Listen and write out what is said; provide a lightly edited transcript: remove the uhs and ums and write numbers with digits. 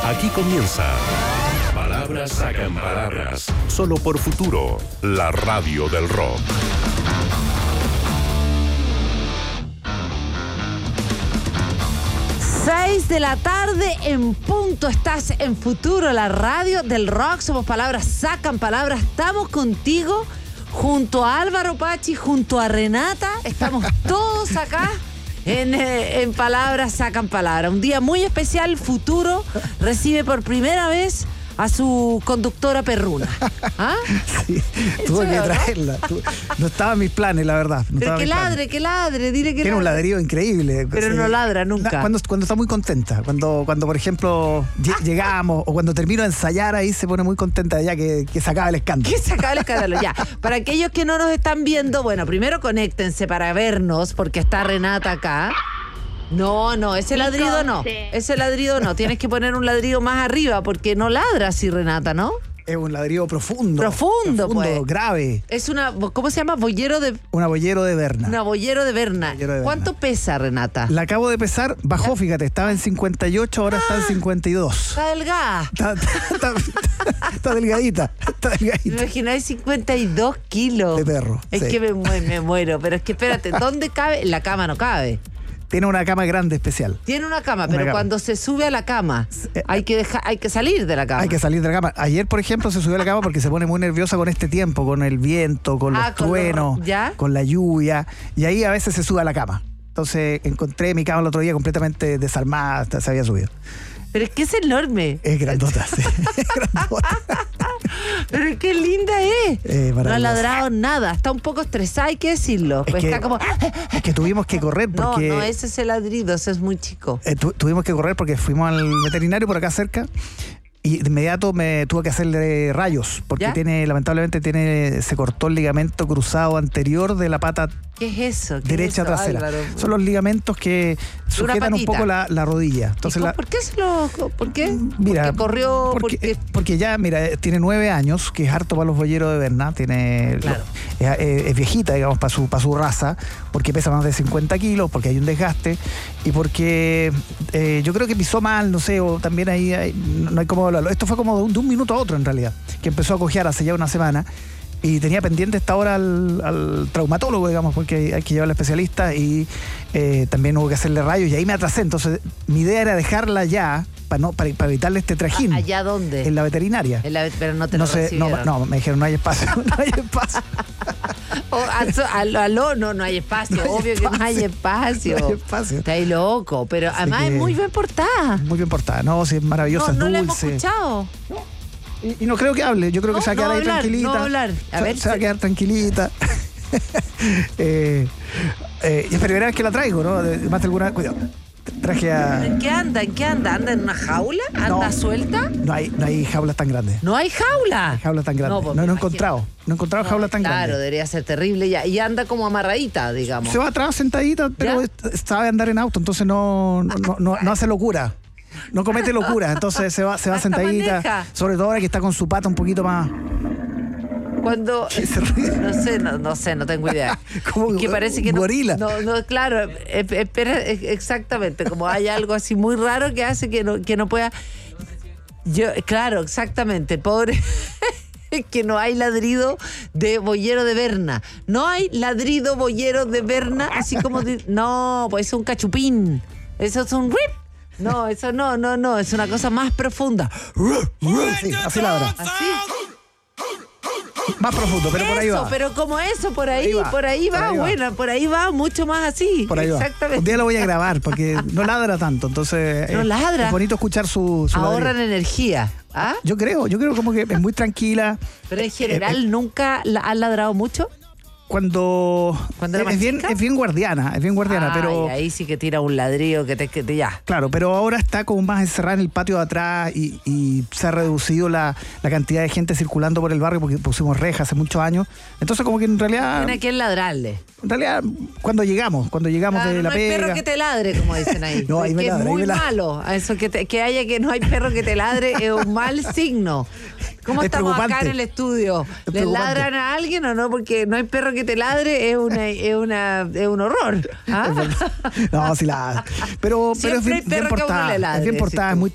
Aquí comienza Palabras Sacan Palabras, solo por Futuro, la radio del rock. Seis de la tarde en punto. Estás en Futuro, la radio del rock. Somos Palabras Sacan Palabras. Estamos contigo junto a Álvaro Pachi, junto a Renata. Estamos todos acá en Palabras Sacan Palabras. Un día muy especial. Futuro recibe por primera vez a su conductora perruna. ¿Ah? Sí, tuve que traerla. No estaba en mis planes, la verdad. No pero que ladre, dile que tiene un ladrillo increíble. Pero sí, no ladra nunca. Cuando está muy contenta. Cuando por ejemplo, llegamos o cuando termino de ensayar, ahí se pone muy contenta ya que se acaba el escándalo. Que se acaba el escándalo, ya. Para aquellos que no nos están viendo, bueno, primero conéctense para vernos, porque está Renata acá. No, ese ladrido no. Ese ladrido no. Tienes que poner un ladrido más arriba porque no ladra así, Renata, ¿no? Es un ladrido profundo. Profundo, pues. Grave. Es una, ¿cómo se llama? Una boyero de Berna. Una boyero de Berna. ¿Cuánto pesa, Renata? La acabo de pesar, bajó, fíjate, estaba en 58, ahora está en 52. Está delgada. Está delgadita. ¿Me imagináis 52 kilos? De perro. Es sí. Que me muero, pero es que espérate, ¿dónde cabe? En la cama no cabe. Tiene una cama grande especial. Tiene una cama, pero cuando se sube a la cama, hay que salir de la cama. Hay que salir de la cama. Ayer, por ejemplo, se subió a la cama porque se pone muy nerviosa con este tiempo, con el viento, con los truenos, con la lluvia. Y ahí a veces se sube a la cama. Entonces encontré mi cama el otro día completamente desarmada, se había subido. Pero es que es enorme. Es grandota, sí. Es grandota. Pero qué linda es. No ha ladrado nada. Está un poco estresada, hay que decirlo. Está como... Es que tuvimos que correr porque... No, ese es el ladrido, ese es muy chico. Tuvimos que correr porque fuimos al veterinario por acá cerca y de inmediato me tuve que hacerle rayos porque lamentablemente se cortó el ligamento cruzado anterior de la pata. ¿Qué es eso? Derecha trasera. Álvaro. Son los ligamentos que sujetan un poco la rodilla. Entonces, ¿Por qué? Mira, porque corrió. Porque ya, mira, tiene 9 años, que es harto para los boyeros de Berna. Es viejita, digamos, para su raza, porque pesa más de 50 kilos, porque hay un desgaste y porque yo creo que pisó mal, no sé, o también ahí no hay cómo hablarlo. Esto fue como de un minuto a otro, en realidad, que empezó a cojear hace ya una semana. Y tenía pendiente esta hora al traumatólogo, digamos, porque hay que llevarla al especialista y también hubo que hacerle rayos y ahí me atrasé. Entonces, mi idea era dejarla ya para evitarle este trajín. ¿Allá dónde? En la veterinaria. Pero no te lo recibieron. No, me dijeron no hay espacio. No hay espacio. No hay espacio. Obvio que no hay espacio. No hay espacio. Está ahí loco, pero así además es muy bien portada. Muy bien portada. No, sí, es maravillosa, es dulce. No la hemos escuchado. Y no creo que hable, yo creo que se va a quedar ahí tranquilita. No va a hablar. Se va a quedar tranquilita. Es primera vez que la traigo, ¿no? Más de alguna... Cuidado. Traje a... ¿En qué anda? ¿Anda en una jaula? ¿Anda suelta? No hay jaulas tan grandes. ¿No hay jaula? Hay jaulas tan grandes. No he encontrado. No he encontrado jaulas tan grandes. Claro, debería ser terrible ya. Y anda como amarradita, digamos. Se va atrás sentadita, pero sabe andar en auto, entonces no hace locura. No comete locura, entonces se va sentadita. Maneja. Sobre todo ahora que está con su pata un poquito más... Cuando... No sé, no tengo idea. Como que parece que gorila. No, claro, exactamente, como hay algo así muy raro que hace que no pueda... Claro, exactamente, pobre... que no hay ladrido de boyero de Berna. No hay ladrido boyero de Berna, así como... No, pues es un cachupín. Eso es un rip. No, eso no, es una cosa más profunda. Sí, así ladra. ¿Así? Más profundo, pero por ahí va. Pero como eso, por ahí va, bueno, por ahí va mucho más así. Por ahí exactamente. Va. Un día lo voy a grabar porque no ladra tanto, entonces no ladra. Es bonito escuchar su ahorran energía. ¿Ah? Yo creo como que es muy tranquila. Pero en general nunca ha ladrado mucho. Cuando es bien guardiana, pero ahí sí que tira un ladrillo que te ya. Claro, pero ahora está como más encerrada en el patio de atrás y se ha reducido la cantidad de gente circulando por el barrio porque pusimos rejas hace muchos años. Entonces como que en realidad... Tiene que ladrarle. En realidad, cuando llegamos de la pega... No hay perro que te ladre, como dicen ahí. No, ahí me ladra, es muy malo. Eso que no hay perro que te ladre es un mal signo. ¿Cómo estamos acá en el estudio? ¿Le ladran a alguien o no? Porque no hay perro que te ladre, es un horror. ¿Ah? No, sí ladra. Pero es bien portada. Es bien portada, es muy